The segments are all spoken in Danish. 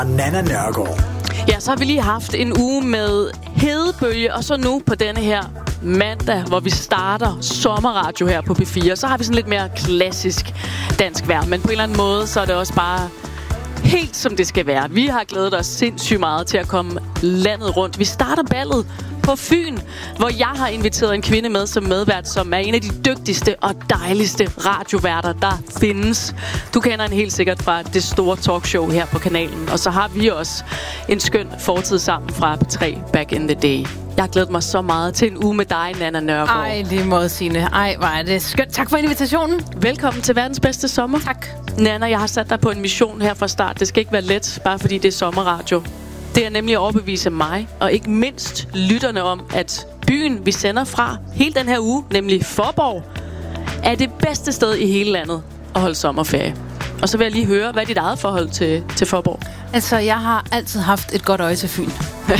Nanna Nørgaard. Ja, så har vi lige haft en uge med hedebølge, og så nu på denne her mandag, hvor vi starter sommerradio her på P4, så har vi sådan lidt mere klassisk dansk vejr. Men på en eller anden måde, så er det også bare helt som det skal være. Vi har glædet os sindssygt meget til at komme landet rundt. Vi starter ballet på Fyn, hvor jeg har inviteret en kvinde med som medvært, som er en af de dygtigste og dejligste radioværter, der findes. Du kender hende helt sikkert fra det store talkshow her på kanalen. Og så har vi også en skøn fortid sammen fra P3 Back in the Day. Jeg har glædet mig så meget til en uge med dig, Nanna Nørgaard. Ej, lige måde, Signe. Ej, hvor er det skønt. Tak for invitationen. Velkommen til verdens bedste sommer. Tak. Nanna, jeg har sat dig på en mission her fra start. Det skal ikke være let, bare fordi det er sommerradio. Det er nemlig at overbevise mig, og ikke mindst lytterne om, at byen, vi sender fra hele den her uge, nemlig Faaborg, er det bedste sted i hele landet at holde sommerferie. Og så vil jeg lige høre, hvad er dit eget forhold til Faaborg? Altså, jeg har altid haft et godt øje til Fyn.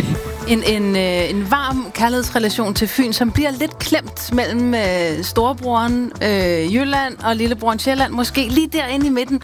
En varm kærlighedsrelation til Fyn, som bliver lidt klemt mellem storebroren Jylland og lillebroren Sjælland, måske lige derinde i midten.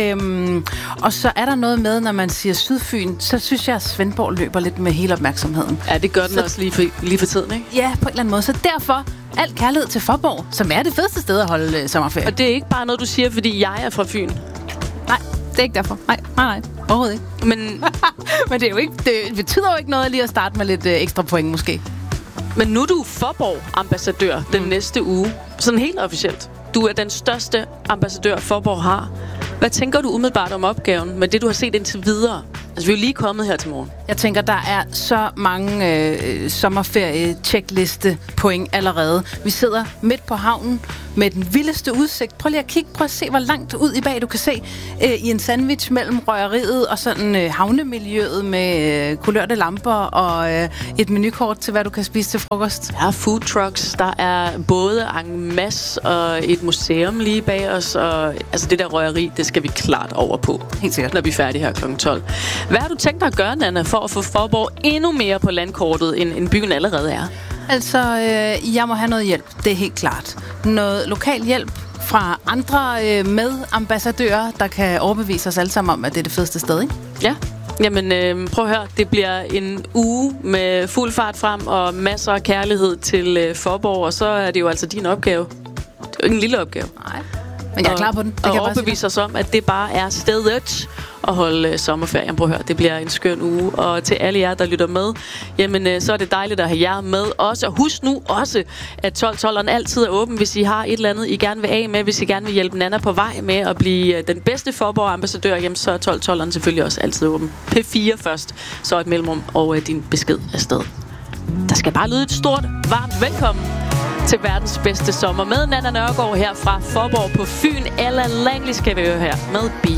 Og så er der noget med, når man siger Sydfyn, så synes jeg, at Svendborg løber lidt med hele opmærksomheden. Ja, det gør den også lige for tiden, ikke? Ja, på en eller anden måde. Så derfor alt kærlighed til Faaborg, som er det fedeste sted at holde sommerferie. Og det er ikke bare noget, du siger, fordi jeg er fra Fyn. Nej, det er ikke derfor. Nej. Overhovedet ikke. Men det er jo ikke, det betyder jo ikke noget lige at starte med lidt ekstra point, måske. Men nu er du Faaborg-ambassadør den næste uge. Sådan helt officielt. Du er den største ambassadør, Faaborg har. Hvad tænker du umiddelbart om opgaven med det, du har set indtil videre? Altså, vi er jo lige kommet her til morgen. Jeg tænker, der er så mange sommerferie-checkliste point allerede. Vi sidder midt på havnen med den vildeste udsigt. Prøv lige at kigge. Prøv at se, hvor langt ud i bag du kan se i en sandwich mellem røgeriet og sådan havnemiljøet med kulørte lamper og et menukort til, hvad du kan spise til frokost. Der er food trucks. Der er både en masse og et museum lige bag os. Og altså det der røgeri, det skal vi klart over på. Helt sikkert. Når vi er færdige her kl. 12. Hvad har du tænkt dig at gøre, Nanna, for at få Faaborg endnu mere på landkortet, end byen allerede er? Altså, jeg må have noget hjælp. Det er helt klart. Noget lokal hjælp fra andre medambassadører, der kan overbevise os alle sammen om, at det er det fedeste sted, ikke? Ja. Jamen, prøv at høre. Det bliver en uge med fuld fart frem og masser af kærlighed til Faaborg, og så er det jo altså din opgave. Det er jo ikke en lille opgave. Nej, men jeg er klar på den. Og overbevise os om, at det bare er stedet at holde sommerferie. Prøv at høre, det bliver en skøn uge. Og til alle jer, der lytter med, jamen, så er det dejligt at have jer med også. Og husk nu også, at 12-12'eren altid er åben, hvis I har et eller andet, I gerne vil af med. Hvis I gerne vil hjælpe Nanna på vej med at blive den bedste Faaborg-ambassadør, jamen, så er 12-12'eren selvfølgelig også altid åben. P4 først, så et mellemrum og din besked afsted. Der skal bare lyde et stort, varmt velkommen til verdens bedste sommer med Nanna Nørgaard her fra Faaborg på Fyn. Ella Langley skal vi høre her med Bi.